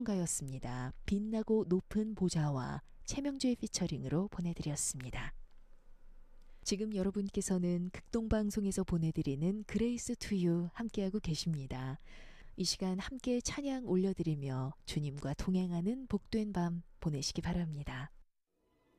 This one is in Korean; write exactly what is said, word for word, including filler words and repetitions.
가였습니다. 빛나고 높은 보좌와 최명주의 피처링으로 보내드렸습니다. 지금 여러분께서는 극동방송에서 보내드리는 그레이스 투유 함께하고 계십니다. 이 시간 함께 찬양 올려드리며 주님과 동행하는 복된 밤 보내시기 바랍니다.